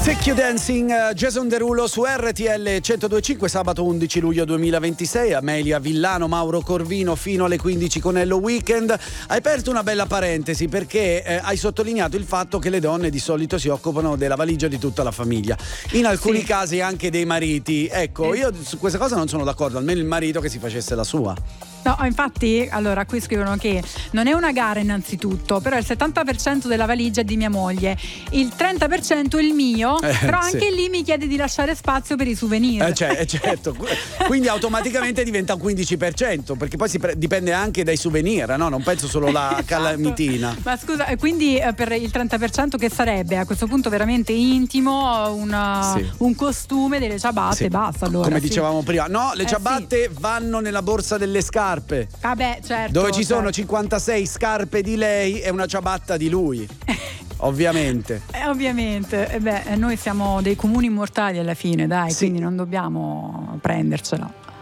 Secchio Dancing, Jason Derulo su RTL 102.5, sabato 11 luglio 2026. Amelia Villano, Mauro Corvino fino alle 15 con Hello Weekend. Hai aperto una bella parentesi perché hai sottolineato il fatto che le donne di solito si occupano della valigia di tutta la famiglia, in alcuni casi anche dei mariti. Ecco, io su questa cosa non sono d'accordo, almeno il marito che si facesse la sua. No, infatti, allora qui scrivono che non è una gara innanzitutto, però il 70% della valigia è di mia moglie, il 30% è il mio, però anche lì mi chiede di lasciare spazio per i souvenir. Certo, quindi automaticamente diventa un 15%, perché poi dipende anche dai souvenir, no? Non penso solo la calamitina. Ma scusa, quindi per il 30% che sarebbe a questo punto veramente intimo, un costume, delle ciabatte e basta. Allora, come dicevamo prima, no, le ciabatte vanno nella borsa delle scarpe. Vabbè, certo. Dove ci sono 56 scarpe di lei e una ciabatta di lui. Ovviamente. Ovviamente. Noi siamo dei comuni mortali alla fine, dai, quindi non dobbiamo prendercela.